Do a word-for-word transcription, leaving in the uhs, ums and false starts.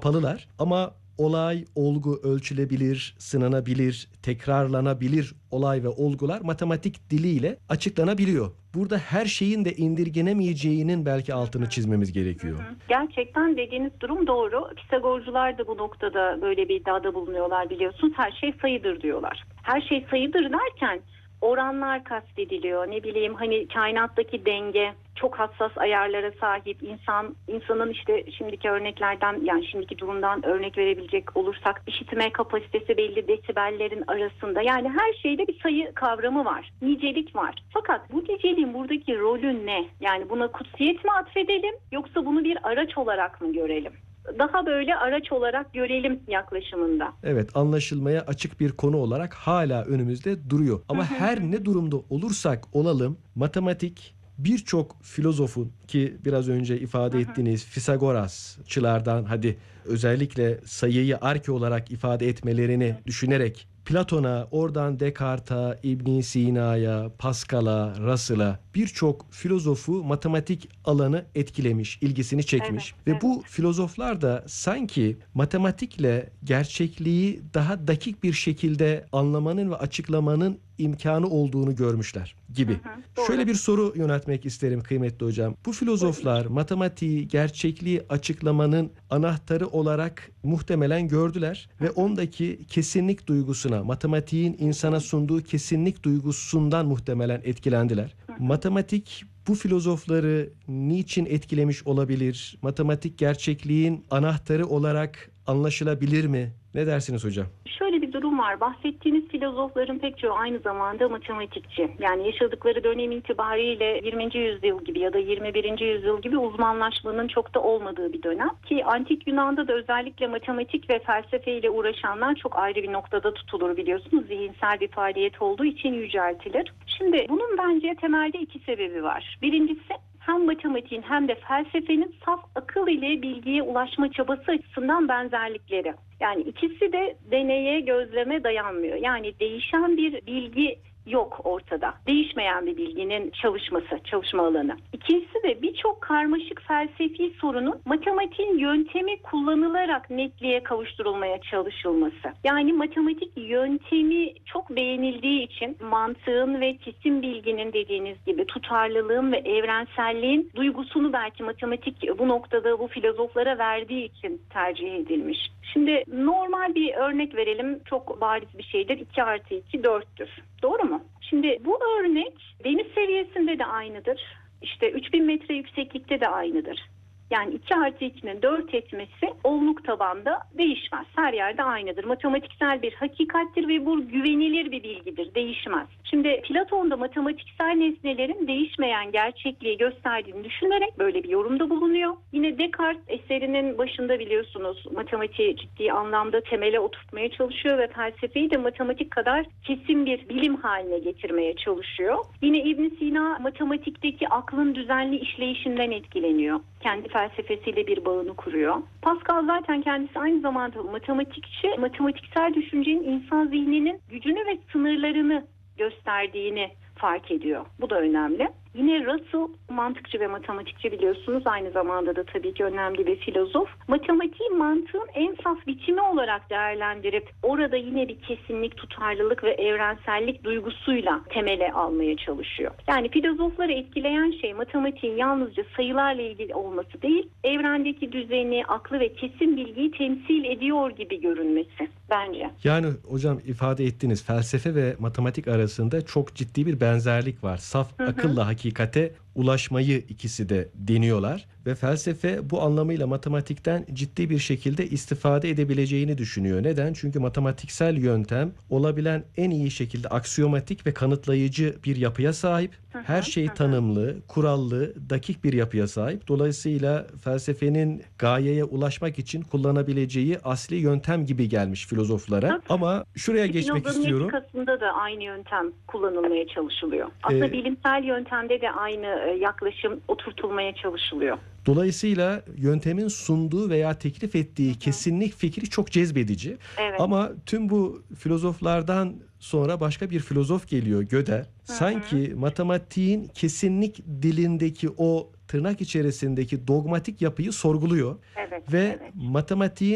kapalılar ama olay, olgu ölçülebilir, sınanabilir, tekrarlanabilir olay ve olgular matematik diliyle açıklanabiliyor. Burada her şeyin de indirgenemeyeceğinin belki altını çizmemiz gerekiyor. Gerçekten dediğiniz durum doğru. Pisagorcular da bu noktada böyle bir iddiada bulunuyorlar biliyorsunuz. Her şey sayıdır diyorlar. Her şey sayıdır derken oranlar kastediliyor. Ne bileyim hani kainattaki denge çok hassas ayarlara sahip. İnsan insanın işte şimdiki örneklerden yani şimdiki durumdan örnek verebilecek olursak işitme kapasitesi belli desibellerin arasında. Yani her şeyde bir sayı kavramı var. Nicelik var. Fakat bu niceliğin buradaki rolü ne? Yani buna kutsiyet mi atfedelim yoksa bunu bir araç olarak mı görelim? Daha böyle araç olarak görelim yaklaşımında. Evet, anlaşılmaya açık bir konu olarak hala önümüzde duruyor. Ama her ne durumda olursak olalım matematik birçok filozofun ki biraz önce ifade ettiğiniz Fisagorasçılardan hadi özellikle sayıyı arke olarak ifade etmelerini düşünerek Platon'a, oradan Descartes'a, İbn Sina'ya, Pascal'a, Russell'a birçok filozofu matematik alanı etkilemiş, ilgisini çekmiş. Evet, Ve evet. bu filozoflar da sanki matematikle gerçekliği daha dakik bir şekilde anlamanın ve açıklamanın imkanı olduğunu görmüşler gibi. Hı hı, doğru. Şöyle bir soru yöneltmek isterim kıymetli hocam. Bu filozoflar matematiği, gerçekliği açıklamanın anahtarı olarak muhtemelen gördüler ve ondaki kesinlik duygusuna, matematiğin insana sunduğu kesinlik duygusundan muhtemelen etkilendiler. Matematik bu filozofları niçin etkilemiş olabilir? Matematik gerçekliğin anahtarı olarak anlaşılabilir mi? Ne dersiniz hocam? Şöyle bir durum var. Bahsettiğiniz filozofların pek çoğu aynı zamanda matematikçi. Yani yaşadıkları dönem itibariyle yirminci yüzyıl gibi ya da yirmi birinci yüzyıl gibi uzmanlaşmanın çok da olmadığı bir dönem. Ki Antik Yunan'da da özellikle matematik ve felsefeyle uğraşanlar çok ayrı bir noktada tutulur biliyorsunuz. Zihinsel bir faaliyet olduğu için yüceltilir. Şimdi bunun bence temelde iki sebebi var. Birincisi hem matematiğin hem de felsefenin saf akıl ile bilgiye ulaşma çabası açısından benzerlikleri. Yani ikisi de deneye, gözleme dayanmıyor. Yani değişen bir bilgi yok ortada. Değişmeyen bir bilginin çalışması, çalışma alanı. İkincisi de birçok karmaşık felsefi sorunun matematiğin yöntemi kullanılarak netliğe kavuşturulmaya çalışılması. Yani matematik yöntemi çok beğenildiği için mantığın ve kesin bilginin dediğiniz gibi tutarlılığın ve evrenselliğin duygusunu belki matematik bu noktada bu filozoflara verdiği için tercih edilmiş. Şimdi normal bir örnek verelim. Çok bariz bir şeydir. iki artı iki dörttür. Doğru mu? Şimdi bu örnek deniz seviyesinde de aynıdır. İşte üç bin metre yükseklikte de aynıdır. Yani iki artı ikinin dört etmesi onluk tabanda değişmez. Her yerde aynıdır. Matematiksel bir hakikattir ve bu güvenilir bir bilgidir. Değişmez. Şimdi Platon'da matematiksel nesnelerin değişmeyen gerçekliği gösterdiğini düşünerek böyle bir yorumda bulunuyor. Yine Descartes eserinin başında biliyorsunuz matematiği ciddi anlamda temele oturtmaya çalışıyor ve felsefeyi de matematik kadar kesin bir bilim haline getirmeye çalışıyor. Yine İbn Sina matematikteki aklın düzenli işleyişinden etkileniyor. Kendi felsefesiyle bir bağını kuruyor. Pascal zaten kendisi aynı zamanda matematikçi, matematiksel düşüncenin insan zihninin gücünü ve sınırlarını gösterdiğini fark ediyor. Bu da önemli. Yine Russell mantıkçı ve matematikçi biliyorsunuz. Aynı zamanda da tabii ki önemli bir filozof. Matematiği mantığın en saf biçimi olarak değerlendirip orada yine bir kesinlik, tutarlılık ve evrensellik duygusuyla temele almaya çalışıyor. Yani filozofları etkileyen şey matematiğin yalnızca sayılarla ilgili olması değil, evrendeki düzeni, aklı ve kesin bilgiyi temsil ediyor gibi görünmesi bence. Yani hocam ifade ettiğiniz felsefe ve matematik arasında çok ciddi bir benzerlik var. Saf Hı hı. akılla hakikate ulaşmayı ikisi de deniyorlar ve felsefe bu anlamıyla matematikten ciddi bir şekilde istifade edebileceğini düşünüyor. Neden? Çünkü matematiksel yöntem olabilen en iyi şekilde aksiyomatik ve kanıtlayıcı bir yapıya sahip. Her şey tanımlı, kurallı, dakik bir yapıya sahip. Dolayısıyla felsefenin gayeye ulaşmak için kullanabileceği asli yöntem gibi gelmiş filozoflara. Hı. Ama şuraya geçmek Spinoza'nın istiyorum. etikasında da aynı yöntem kullanılmaya çalışılıyor. Aslında Ee, bilimsel yöntemde de aynı e, yaklaşım oturtulmaya çalışılıyor. Dolayısıyla yöntemin sunduğu veya teklif ettiği kesinlik fikri çok cezbedici. Evet. Ama tüm bu filozoflardan sonra başka bir filozof geliyor, Gödel. Sanki matematiğin kesinlik dilindeki o tırnak içerisindeki dogmatik yapıyı sorguluyor Evet, ve evet. matematiğin